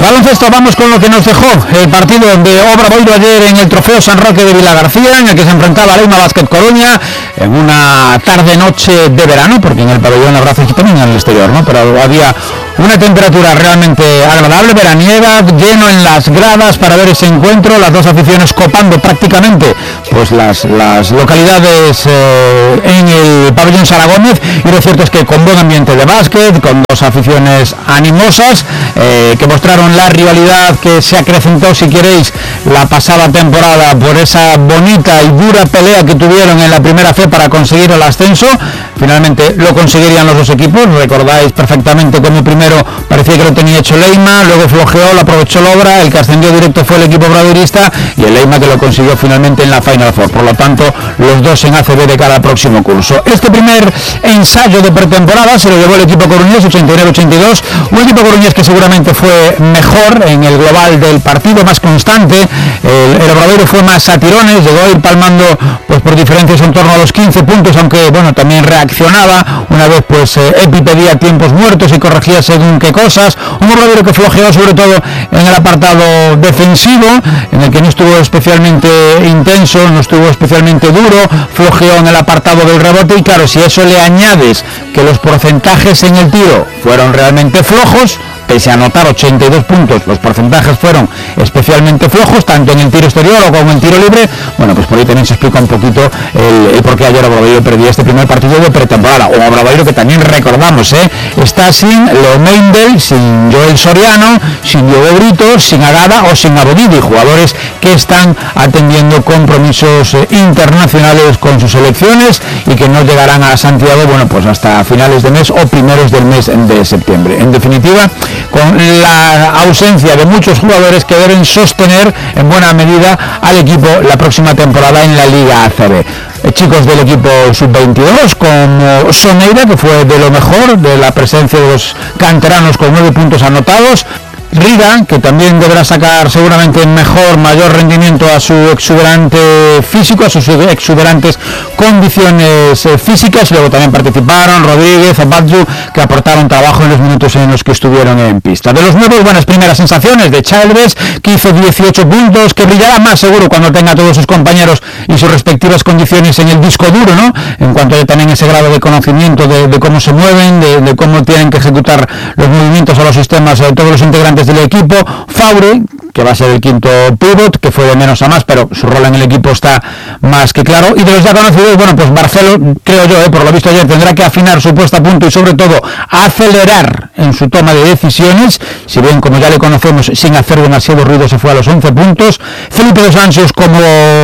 Baloncesto, vamos con lo que nos dejó el partido de Obradoiro ayer en el Trofeo San Roque de Vilagarcía, en el que se enfrentaba a Leima Basket Coruña en una tarde-noche de verano, porque en el pabellón habrá fresquito también en el exterior, ¿no? Pero había una temperatura realmente agradable, veraniega, lleno en las gradas para ver ese encuentro, las dos aficiones copando prácticamente pues las localidades en el pabellón Sara Gómez, y lo cierto es que con buen ambiente de básquet, con dos aficiones animosas que mostraron la rivalidad que se acrecentó, si queréis, la pasada temporada por esa bonita y dura pelea que tuvieron en la primera fe para conseguir el ascenso. Finalmente lo conseguirían los dos equipos. Recordáis perfectamente cómo primero parecía que lo tenía hecho Leima, luego flojeó, lo aprovechó Obra, el que ascendió directo fue el equipo obradoirista y el Leima que lo consiguió finalmente en la Final Four. Por lo tanto, los dos en ACB de cara al próximo curso. Este primer ensayo de pretemporada se lo llevó el equipo coruñés, 89-82, un equipo coruñés que seguramente fue mejor en el global del partido, más constante. El Obradoiro fue más a tirones, llegó a ir palmando pues por diferencias en torno a los 15 puntos, aunque bueno, también reaccionaba una vez pues Epi pedía tiempos muertos y corregía según qué cosas. Un Obradoiro que flojeó sobre todo en el apartado defensivo, en el que no estuvo especialmente intenso, no estuvo especialmente duro, flojeó en el apartado del rebote, y claro, si a eso le añades que los porcentajes en el tiro fueron realmente flojos, pese a anotar 82 puntos, los porcentajes fueron especialmente flojos, tanto en el tiro exterior o como en el tiro libre. Bueno, pues por ahí también se explica un poquito el por qué ayer Obradoiro perdía este primer partido de pretemporada. Un Obradoiro que también recordamos, está sin Leo Meindel, sin Joel Soriano, sin Diego Brito, sin Agada o sin Abodidi, jugadores que están atendiendo compromisos internacionales con sus selecciones y que no llegarán a Santiago, bueno, pues hasta finales de mes o primeros del mes de septiembre. En definitiva, con la ausencia de muchos jugadores que deben sostener en buena medida al equipo la próxima temporada en la Liga ACB. Chicos del equipo sub-22 como Soneira, que fue de lo mejor de la presencia de los canteranos con 9 puntos anotados. Riga, que también deberá sacar seguramente mayor rendimiento a su exuberante físico, a sus exuberantes condiciones físicas. Luego también participaron Rodríguez, Abadju, que aportaron trabajo en los minutos en los que estuvieron en pista. De los nuevos, buenas primeras sensaciones de Childress, que hizo 18 puntos, que brillará más seguro cuando tenga a todos sus compañeros y sus respectivas condiciones en el disco duro, ¿no? En cuanto a también ese grado de conocimiento de cómo se mueven, de cómo tienen que ejecutar los movimientos o los sistemas de todos los integrantes del equipo. Faure, que va a ser el quinto pivot, que fue de menos a más, pero su rol en el equipo está más que claro. Y de los ya conocidos, bueno, pues Barcelo, creo yo, por lo visto ayer, tendrá que afinar su puesta a punto y sobre todo acelerar en su toma de decisiones, si bien como ya le conocemos sin hacer demasiado ruido se fue a los 11 puntos. Felipe dos Anjos como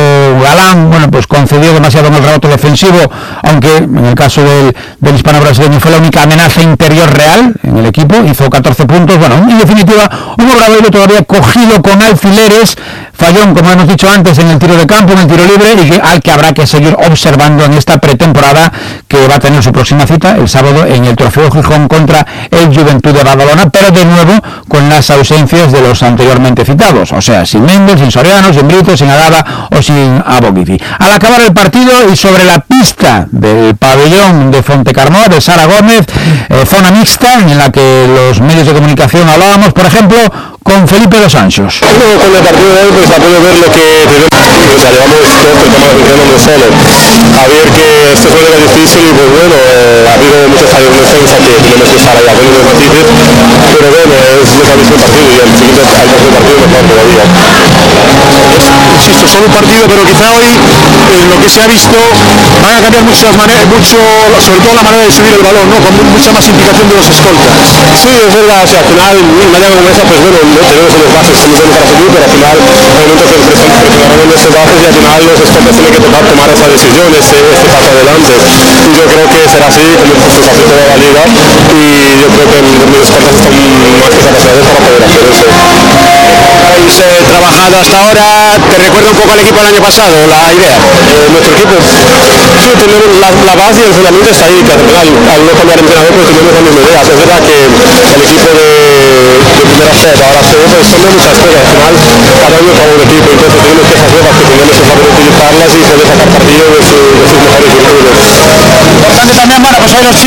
galán, bueno, pues concedió demasiado en el rebote defensivo, aunque en el caso del hispano brasileño fue la única amenaza interior real en el equipo, hizo 14 puntos. Bueno, en definitiva, un Obradoiro todavía cogido con alfileres, fallón, como hemos dicho antes, en el tiro de campo, en el tiro libre, y al que habrá que seguir observando en esta pretemporada, que va a tener su próxima cita el sábado en el Trofeo Gijón contra el Juventud de Badalona, pero de nuevo con las ausencias de los anteriormente citados, o sea, sin Méndez, sin Soriano, sin Brito, sin Agada o sin Abogidi. Al acabar el partido y sobre la pista del pabellón de Fontecarnoa, de Sara Gómez, zona mixta en la que los medios de comunicación hablábamos, por ejemplo, con Felipe dos Anjos. Con el partido de hoy pues ha podido ver lo que llevamos todo el tema de solo. A ver que esto es un era difícil y pues bueno, ha habido muchos fallos de defensa que tenemos que estar ahí a ver los matices, pero bueno, es lo que ha visto el partido y el siguiente hay que hacer un partido mejor todavía. Insisto, solo un partido, pero quizá hoy lo que se ha visto van a cambiar mucho, sobre todo la manera de subir el balón, ¿no? Con mucha más implicación de los escoltas. Sí, es verdad, o sea, al final una llave como esa, pues bueno, no tenemos unos bases que muy buenos para subir, pero al final hay momentos que presionaron en esos bases y al final los escoltas tienen que tomar esa decisión, este paso adelante. Y yo creo que será así, como pues así toda la liga, y yo creo que los escoltas están más que capaces para poder hacer eso. Habéis trabajado hasta ahora, ¿te recuerda un poco al equipo del año pasado, la idea? Nuestro equipo, sí, tenemos la base y el fundamento está ahí, que al final, al no cambiar entrenador, pues tenemos las mismas ideas. Es verdad que el equipo de primera FED, ahora FED, pues son muchas cosas, al final, cada uno es un equipo, entonces tenemos piezas nuevas que tenemos que saber utilizarlas y poder sacar partido de sus mejores virtudes. Importante también, bueno, pues hoy los chicos del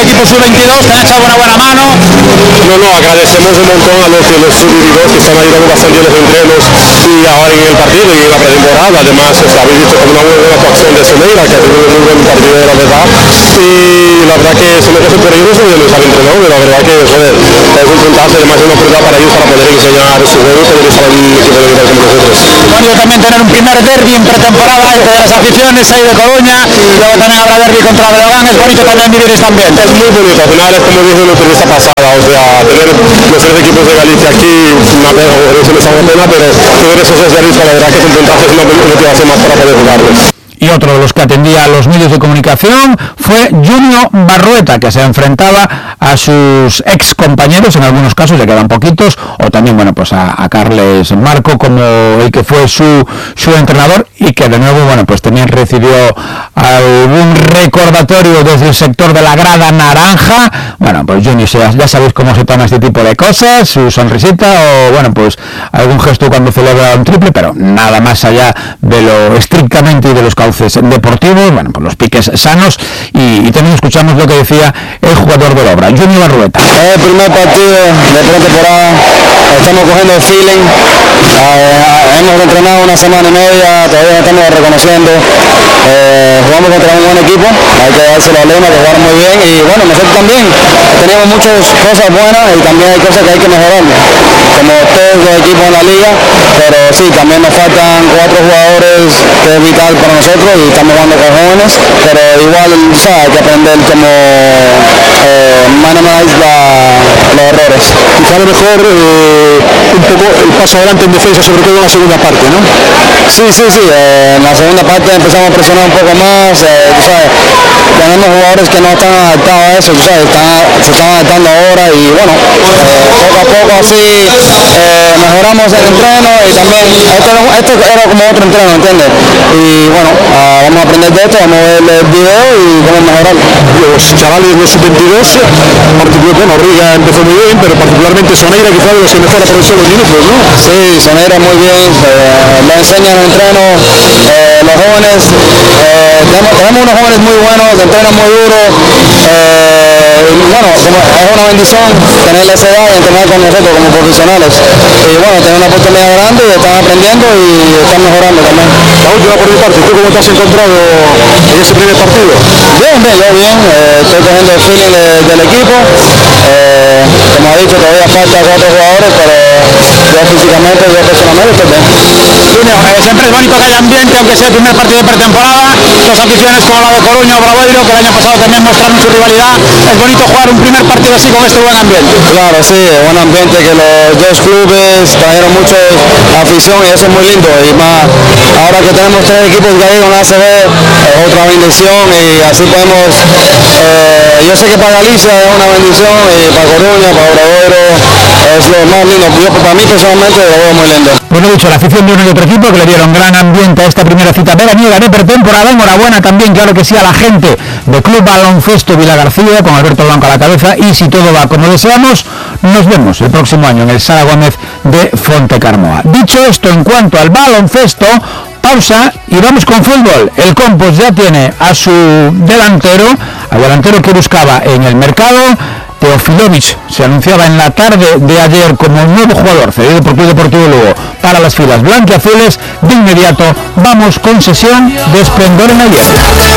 equipo sub-22, que han echado una buena mano. No, agradecemos un montón a los sub-22 que están ayudando bastante en los entrenos y ahora en el partido y en la pretemporada. Además, habéis visto como una muy buena actuación de Soneira, que ha tenido un muy buen partido, la verdad. Y la verdad que son los superiores y los han entrenado, pero la verdad que joder, es un puntazo, además es una prueba para ellos para poder enseñar su juego y poder estar en un equipo de nivel como nosotros. Bueno, también tener un primer derbi en pretemporada entre las aficiones ahí de Coruña, y luego también habrá derbi contra Breogán. Es bonito también vivir este ambiente. Es muy bonito, al final es como dije en la entrevista pasada, o sea, tener los 3 equipos de Galicia aquí, una pena, eso me sabe pena, pero tener esos 6 derbis, la verdad que es un puntazo, es una motivación más para poder jugarlos. Y otro de los que atendía a los medios de comunicación fue Junior Barrueta, que se enfrentaba a sus ex compañeros, en algunos casos ya quedan poquitos, o también, bueno, pues a Carles Marco, como el que fue su entrenador, y que de nuevo, bueno, pues también recibió algún recordatorio desde el sector de la grada naranja. Bueno, pues Junior, ya sabéis cómo se toma este tipo de cosas, su sonrisita, o bueno, pues algún gesto cuando celebra un triple, pero nada más allá de lo estrictamente y de los cauces deportivos, bueno, pues los piques sanos, y también escuchamos lo que decía el jugador de la obra, Junior Barrueta. El primer partido de pretemporada, estamos cogiendo el feeling, hemos entrenado una semana y media, todavía estamos reconociendo, jugamos contra un buen equipo, hay que dárselo a Lima, que jugaron muy bien, y bueno, nosotros también tenemos muchas cosas buenas y también hay cosas que hay que mejorar, como todos los equipos en la liga, pero sí, también nos faltan 4 jugadores que es vital para nosotros y estamos jugando con jóvenes, pero igual, o sea, hay que aprender como minimize los errores. Quizá a lo mejor un poco el paso adelante en defensa, sobre todo en la segunda parte, ¿no? Sí, en la segunda parte empezamos a presionar un poco más, tú sabes, tenemos jugadores que no están adaptados a eso, tú sabes, se están adaptando ahora y bueno, poco a poco así mejoramos el entreno y también, esto era como otro entreno, ¿entiendes? Y bueno, vamos a aprender de esto, vamos a ver el video y cómo mejorar. Los chavales de sub-22, bueno, Riga empezó muy bien, pero particularmente Soneira quizá de los que mejor aprovechó los minutos, ¿no? Sí, Soneira muy bien, lo enseñan en el entreno, los jóvenes, tenemos unos jóvenes muy buenos, que entrenan muy duro, bueno, es una bendición tener esa edad y entrenar con nosotros como profesionales, y bueno, tener una oportunidad grande y están aprendiendo y están mejorando también. La última por mi parte, ¿tú cómo te has encontrado en ese primer partido? Bien, estoy cogiendo el feeling del equipo, como ha dicho, todavía falta 4 jugadores, pero yo físicamente, yo personalmente estoy bien. Junior, siempre es bonito que haya ambiente, aunque sea el primer partido de pretemporada, dos aficiones como la de Coruña o Obradoiro, que el año pasado también mostraron su rivalidad, es bonito jugar un primer partido así con este buen ambiente. Claro, sí, buen ambiente, que los 2 clubes trajeron mucha afición y eso es muy lindo, y más, ahora que tenemos 3 equipos de ahí con la ACB, es otra bendición y así podemos, yo sé que para Galicia es una bendición y para Coruña, para Obradoiro, es lo más lindo, yo para mí personalmente lo veo muy lindo. Pues lo dicho, la afición de uno y otro equipo que le dieron gran ambiente a esta primera cita veraniega de pretemporada. Enhorabuena también, claro que sí, a la gente del Club Baloncesto Vilagarcía, con Alberto Blanco a la cabeza, y si todo va como deseamos, nos vemos el próximo año en el Sara Gómez de Fontecarmoa. Dicho esto, en cuanto al baloncesto, pausa y vamos con fútbol. El Compos ya tiene a su delantero, al delantero que buscaba en el mercado. Teofilovic se anunciaba en la tarde de ayer como nuevo jugador cedido por Club Deportivo Lugo para las filas blanquiazules. De inmediato vamos con sesión de esplendor en ayer.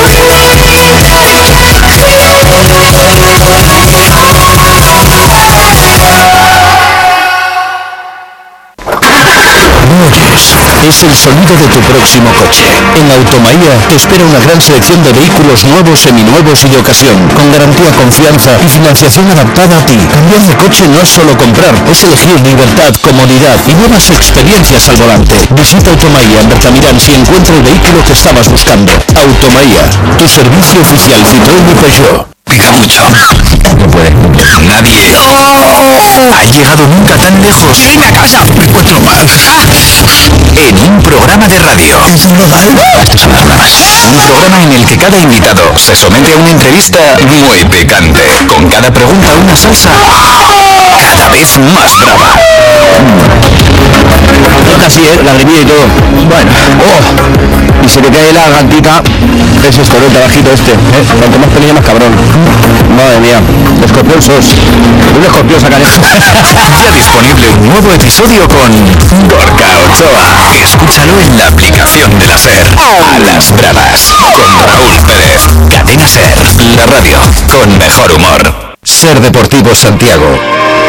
Es el sonido de tu próximo coche. En Automaía te espera una gran selección de vehículos nuevos, seminuevos y de ocasión, con garantía, confianza y financiación adaptada a ti. Cambiar de coche no es solo comprar, es elegir libertad, comodidad y nuevas experiencias al volante. Visita Automaía en Bertamirán si encuentra el vehículo que estabas buscando. Automaía, tu servicio oficial Citroën y Peugeot. Pica mucho. No puede. Nadie ha llegado nunca tan lejos. ¡Ven a casa! Otro más. En un programa de radio. ¿Es normal? Un programa en el que cada invitado se somete a una entrevista muy picante. Con cada pregunta una salsa cada vez más brava. Casi, la alegría y todo. Bueno. y se te cae la gargantita. Es esto, el trabajito este, cuanto más pequeño más cabrón. Madre mía, escorpión sos. Un escorpión sacaré. Ya disponible un nuevo episodio con Gorka Ochoa. Escúchalo en la aplicación de la SER. A las bravas, con Raúl Pérez. Cadena SER, la radio con mejor humor. SER Deportivo Santiago.